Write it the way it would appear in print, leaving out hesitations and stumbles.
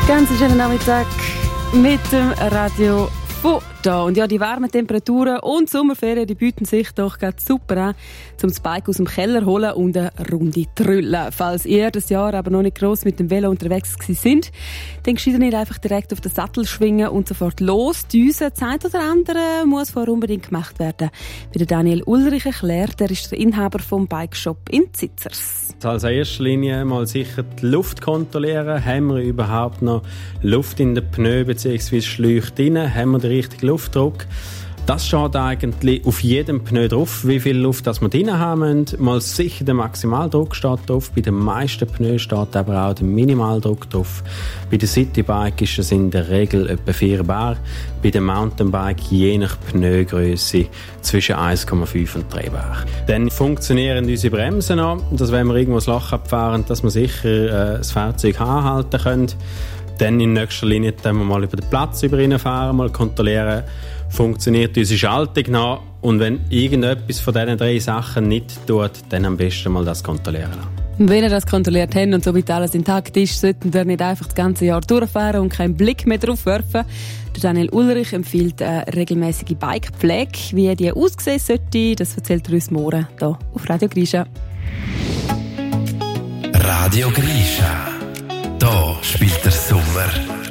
Ganz schönen Nachmittag mit dem Radio von da. Und ja, die warmen Temperaturen und Sommerferien, die bieten sich doch ganz super an, um das Bike aus dem Keller zu holen und eine Runde trüllen. Falls ihr das Jahr aber noch nicht gross mit dem Velo unterwegs sind, dann gescheiter nicht einfach direkt auf den Sattel schwingen und sofort losdüsen. Das eine oder andere muss vorher unbedingt gemacht werden. Wie der Daniel Ulrich erklärt, er ist der Inhaber vom Bikeshop in Zitzers. Also in erster Linie mal sicher die Luft kontrollieren. Haben wir überhaupt noch Luft in den Pneu bzw. Schläuche drin? Haben wir den richtigen Luftdruck? Das steht eigentlich auf jedem Pneu drauf, wie viel Luft das wir drin haben müssen. Mal sicher der Maximaldruck steht drauf. Bei den meisten Pneu steht aber auch der Minimaldruck drauf. Bei den Citybike ist es in der Regel etwa 4 Bar. Bei den Mountainbike je nach Pneugröße zwischen 1,5 und 3 Bar. Dann funktionieren unsere Bremsen noch. Dass wenn wir irgendwo das Loch abfahren, dass wir sicher das Fahrzeug anhalten können. Dann in nächster Linie dann wir mal über den Platz fahren, mal kontrollieren, funktioniert unsere Schaltung noch. Und wenn irgendetwas von diesen 3 Sachen nicht tut, dann am besten mal das kontrollieren. Und wenn ihr das kontrolliert habt und somit alles intakt ist, sollten wir nicht einfach das ganze Jahr durchfahren und keinen Blick mehr drauf werfen. Der Daniel Ulrich empfiehlt eine regelmäßige Bikepflege. Wie die aussehen sollte, das erzählt er uns morgen hier auf Radio Grisha. Radio Grisha. Da spielt der Sommer